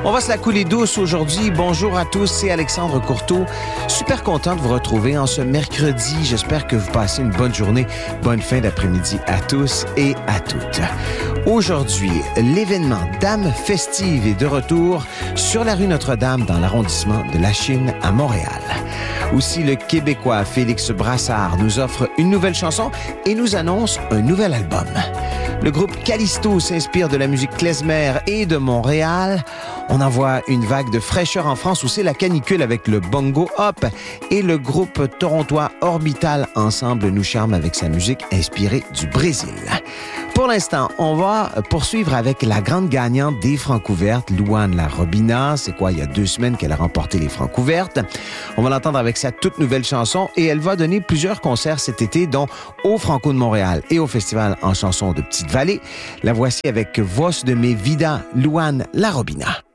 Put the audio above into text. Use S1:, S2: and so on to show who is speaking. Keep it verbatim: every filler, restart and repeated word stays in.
S1: On va se la couler douce aujourd'hui. Bonjour à tous, c'est Alexandre Courteau. Super content de vous retrouver en ce mercredi. J'espère que vous passez une bonne journée, bonne fin d'après-midi à tous et à toutes. Aujourd'hui, l'événement Dames Festives est de retour sur la rue Notre-Dame dans l'arrondissement de Lachine à Montréal. Aussi, le Québécois Félix Brassard nous offre une nouvelle chanson et nous annonce un nouvel album. Le groupe Callisto s'inspire de la musique klezmer et de Montréal. On envoie une vague de fraîcheur en France où c'est la canicule avec le bongo hop. Et le groupe torontois Orbital Ensemble nous charme avec sa musique inspirée du Brésil. Pour l'instant, on va poursuivre avec la grande gagnante des Francouvertes, Louane Larobina. C'est quoi, il y a deux semaines qu'elle a remporté les Francouvertes. On va l'entendre avec sa toute nouvelle chanson et elle va donner plusieurs concerts cet été, dont au Franco de Montréal et au Festival en chansons de Petite-Vallée. La voici avec Voz de mes Vida, Louane Larobina.